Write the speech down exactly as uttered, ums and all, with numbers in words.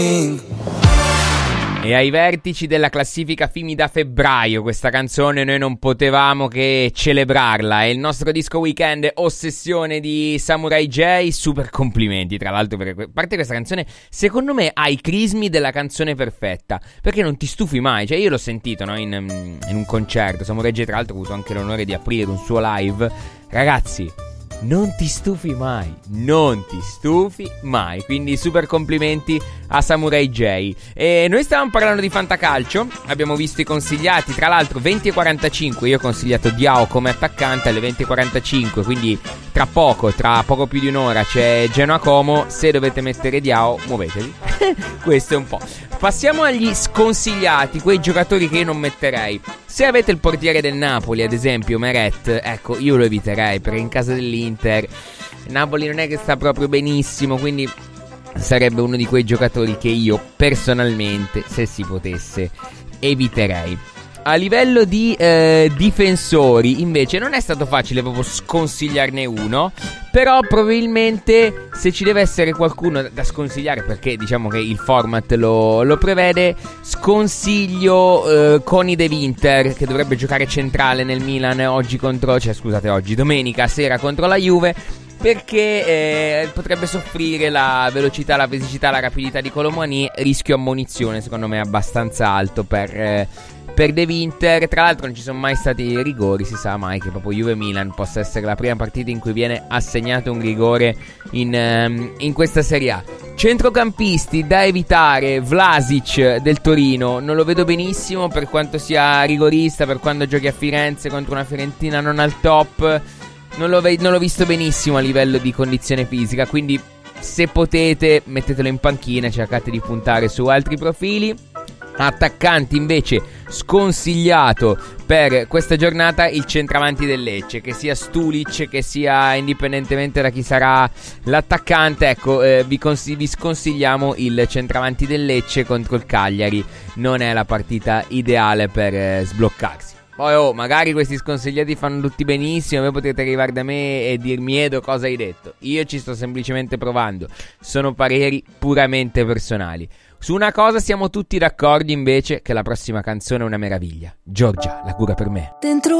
E ai vertici della classifica Fimi da febbraio questa canzone noi non potevamo che celebrarla. È il nostro disco weekend Ossessione di Samurai J. Super complimenti tra l'altro, perché a parte questa canzone secondo me ha i crismi della canzone perfetta, perché non ti stufi mai. Cioè io l'ho sentito, no, in, in un concerto. Samurai J tra l'altro ha avuto anche l'onore di aprire un suo live. Ragazzi, non ti stufi mai, non ti stufi mai. Quindi super complimenti a Samurai J. E noi stavamo parlando di Fantacalcio, abbiamo visto i consigliati. Tra l'altro venti e quarantacinque, io ho consigliato Diao come attaccante alle venti e quarantacinque. Quindi tra poco, tra poco più di un'ora c'è Genoa Como. Se dovete mettere Diao, muovetevi. Questo è un po'. Passiamo agli sconsigliati, quei giocatori che io non metterei. Se avete il portiere del Napoli, ad esempio Meret, ecco, io lo eviterei, perché in casa dell'Inter Napoli non è che sta proprio benissimo, quindi sarebbe uno di quei giocatori che io personalmente, se si potesse, eviterei. A livello di eh, difensori invece non è stato facile proprio sconsigliarne uno, però probabilmente se ci deve essere qualcuno da sconsigliare, perché diciamo che il format lo, lo prevede, sconsiglio eh, Coni De Winter, che dovrebbe giocare centrale nel Milan oggi contro, cioè scusate oggi, domenica sera contro la Juve, perché eh, potrebbe soffrire la velocità, la fisicità, la rapidità di Colomani. Rischio ammonizione secondo me abbastanza alto per... Eh, per De Winter. Tra l'altro non ci sono mai stati rigori, si sa mai che proprio Juve-Milan possa essere la prima partita in cui viene assegnato un rigore in, um, in questa Serie A. Centrocampisti da evitare, Vlasic del Torino, non lo vedo benissimo per quanto sia rigorista, per quando giochi a Firenze contro una Fiorentina non al top, non, lo ve- non l'ho visto benissimo a livello di condizione fisica, quindi se potete mettetelo in panchina e cercate di puntare su altri profili. Attaccanti invece sconsigliato per questa giornata il centravanti del Lecce, che sia Stulic, che sia indipendentemente da chi sarà l'attaccante, ecco, eh, vi, cons- vi sconsigliamo il centravanti del Lecce contro il Cagliari, non è la partita ideale per eh, sbloccarsi. Poi oh, magari questi sconsigliati fanno tutti benissimo, voi potete arrivare da me e dirmi Edo cosa hai detto, io ci sto semplicemente provando, sono pareri puramente personali. Su una cosa siamo tutti d'accordo invece, che la prossima canzone è una meraviglia. Giorgia, la cura per me. Dentro